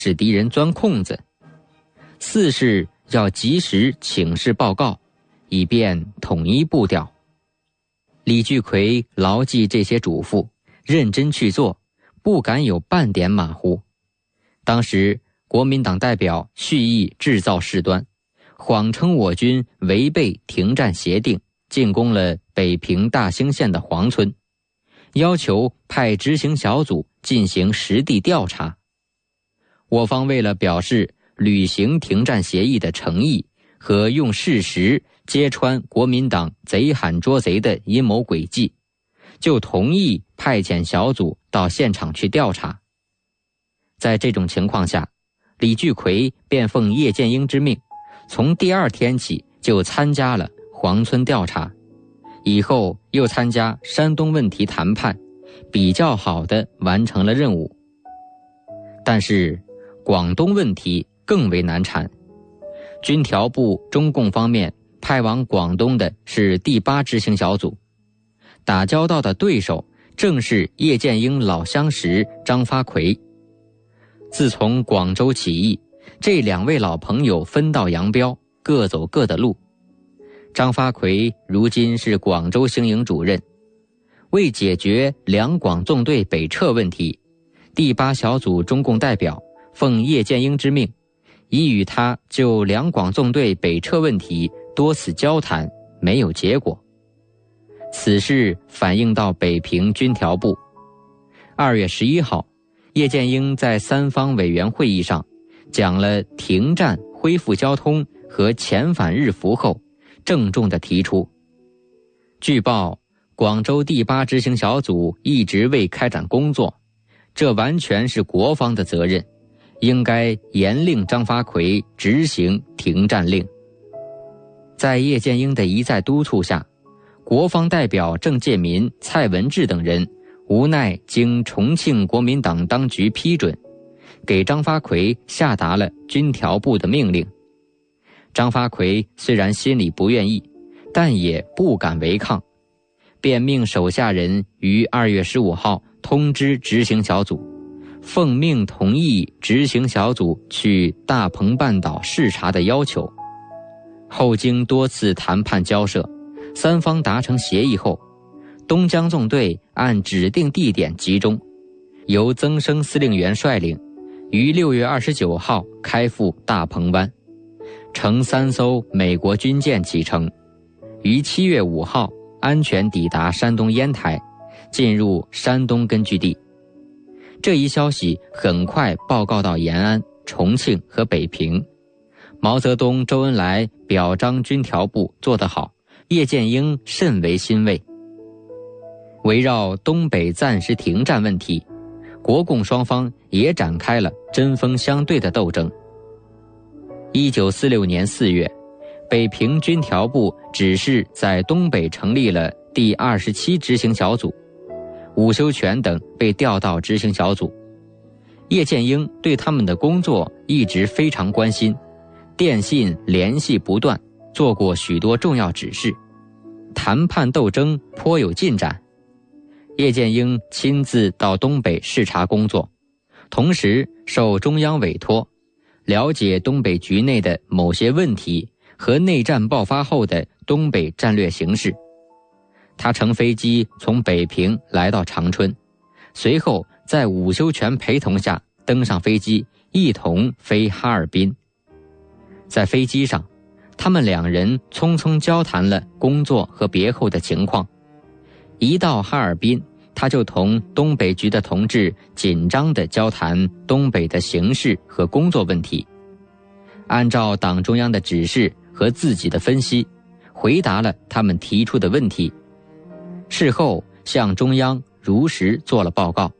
使敌人钻空子；四是要及时请示报告，以便统一步调。李聚奎牢记这些嘱咐，认真去做，不敢有半点马虎。当时国民党代表蓄意制造事端，谎称我军违背停战协定，进攻了北平大兴县的黄村，要求派执行小组进行实地调查。我方为了表示履行停战协议的诚意和用事实揭穿国民党贼喊捉贼的阴谋诡计，就同意派遣小组到现场去调查。在这种情况下，李聚奎便奉叶剑英之命，从第二天起就参加了黄村调查，以后又参加山东问题谈判，比较好地完成了任务。但是广东问题更为难缠，军调部中共方面派往广东的是第8执行小组，打交道的对手正是叶剑英老相识张发奎。自从广州起义，这2位老朋友分道扬镳，各走各的路。张发奎如今是广州兴营主任，为解决两广纵队北撤问题，第8小组中共代表奉叶剑英之命，已与他就两广纵队北撤问题多次交谈，没有结果。此事反映到北平军调部。2月11号，叶剑英在3方委员会议上讲了停战、恢复交通和遣返日服后，郑重地提出，据报广州第8执行小组一直未开展工作，这完全是国方的责任，应该严令张发奎执行停战令。在叶剑英的一再督促下，国方代表郑介民、蔡文治等人无奈经重庆国民党当局批准，给张发奎下达了军调部的命令。张发奎虽然心里不愿意，但也不敢违抗，便命手下人于2月15号通知执行小组，奉命同意执行小组去大鹏半岛视察的要求。后经多次谈判交涉，3方达成协议后，东江纵队按指定地点集中，由曾生司令员率领，于6月29号开赴大鹏湾，乘3艘美国军舰启程，于7月5号安全抵达山东烟台，进入山东根据地。这一消息很快报告到延安、重庆和北平。毛泽东、周恩来表彰军调部做得好，叶剑英甚为欣慰。围绕东北暂时停战问题，国共双方也展开了针锋相对的斗争。1946年4月，北平军调部指示在东北成立了第27执行小组，伍修权等被调到执行小组。叶剑英对他们的工作一直非常关心，电信联系不断，做过许多重要指示，谈判斗争颇有进展。叶剑英亲自到东北视察工作，同时受中央委托，了解东北局内的某些问题和内战爆发后的东北战略形势。他乘飞机从北平来到长春，随后在伍修权陪同下登上飞机，一同飞哈尔滨。在飞机上，他们2人匆匆交谈了工作和别后的情况。一到哈尔滨，他就同东北局的同志紧张地交谈东北的形势和工作问题，按照党中央的指示和自己的分析，回答了他们提出的问题。事后向中央如实做了报告。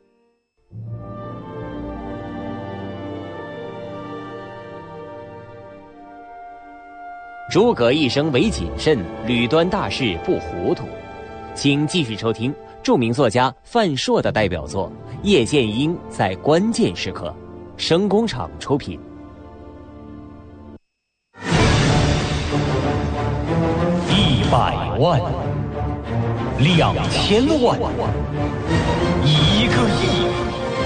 诸葛一生唯谨慎，屡端大事不糊涂。请继续收听著名作家范硕的代表作《叶剑英在关键时刻》，声工厂出品。 100万，2000万